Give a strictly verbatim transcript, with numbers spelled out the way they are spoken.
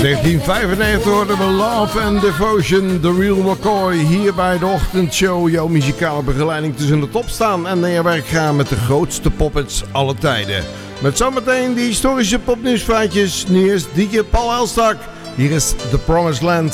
negentien vijfennegentig hoorden we Love and Devotion, The Real McCoy. Hier bij de ochtendshow, jouw muzikale begeleiding tussen de top staan en naar je werk gaan met de grootste poppets aller tijden. Met zometeen die historische popnieuwsfeitjes. Nu is D J Paul Elstak. Hier is The Promised Land.